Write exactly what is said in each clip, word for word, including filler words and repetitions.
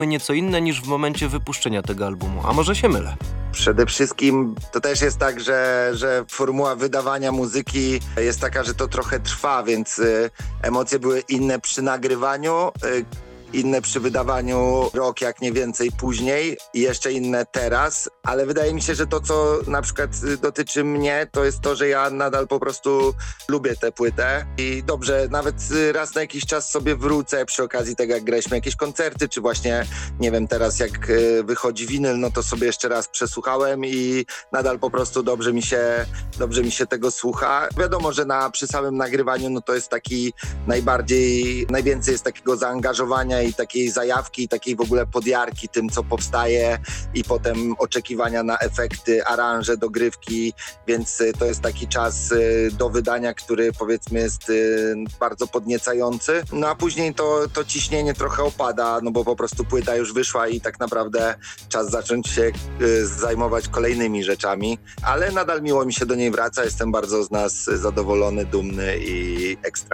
nieco inne niż w momencie wypuszczenia tego albumu. A może się mylę? Przede wszystkim to też jest tak, że, że formuła wydawania muzyki jest taka, że to trochę trwa, więc y, emocje były inne przy nagrywaniu, y, inne przy wydawaniu rok, jak nie więcej później i jeszcze inne teraz, ale wydaje mi się, że to, co na przykład dotyczy mnie, to jest to, że ja nadal po prostu lubię tę płytę i dobrze, nawet raz na jakiś czas sobie wrócę przy okazji tego, jak graliśmy jakieś koncerty, czy właśnie, nie wiem, teraz jak wychodzi winyl, no to sobie jeszcze raz przesłuchałem i nadal po prostu dobrze mi się, dobrze mi się tego słucha. Wiadomo, że na, przy samym nagrywaniu, no to jest taki najbardziej, najwięcej jest takiego zaangażowania i takiej zajawki, i takiej w ogóle podjarki tym, co powstaje i potem oczekiwania na efekty, aranże, dogrywki, więc to jest taki czas do wydania, który powiedzmy jest bardzo podniecający. No a później to, to ciśnienie trochę opada, no bo po prostu płyta już wyszła i tak naprawdę czas zacząć się zajmować kolejnymi rzeczami, ale nadal miło mi się do niej wraca, jestem bardzo z nas zadowolony, dumny i ekstra.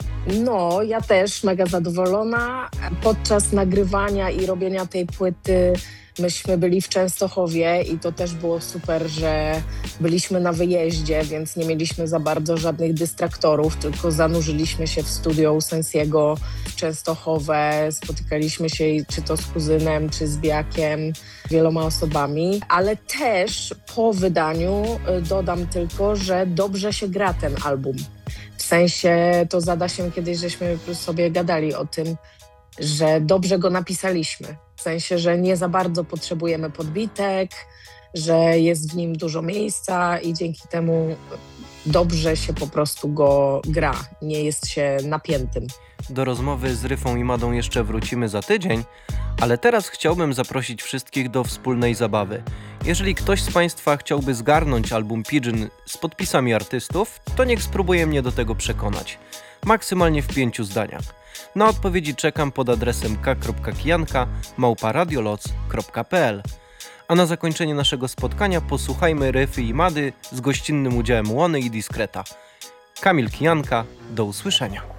No, ja też mega zadowolona. Podczas nagrywania i robienia tej płyty myśmy byli w Częstochowie i to też było super, że byliśmy na wyjeździe, więc nie mieliśmy za bardzo żadnych dystraktorów, tylko zanurzyliśmy się w studio u Sensiego w Częstochowę, spotykaliśmy się czy to z kuzynem, czy z Biakiem, wieloma osobami, ale też po wydaniu dodam tylko, że dobrze się gra ten album. W sensie to z Adasiem kiedyś żeśmy sobie gadali o tym, że dobrze go napisaliśmy. W sensie, że nie za bardzo potrzebujemy podbitek, że jest w nim dużo miejsca i dzięki temu dobrze się po prostu go gra. Nie jest się napiętym. Do rozmowy z Ryfą i Madą jeszcze wrócimy za tydzień, ale teraz chciałbym zaprosić wszystkich do wspólnej zabawy. Jeżeli ktoś z Państwa chciałby zgarnąć album Pigeon z podpisami artystów, to niech spróbuje mnie do tego przekonać. Maksymalnie w pięciu zdaniach. Na odpowiedzi czekam pod adresem k kropka kijanka małpa radioloc kropka p l. A na zakończenie naszego spotkania posłuchajmy Ryfy i Mady z gościnnym udziałem Łony i Diskreta. Kamil Kijanka, do usłyszenia.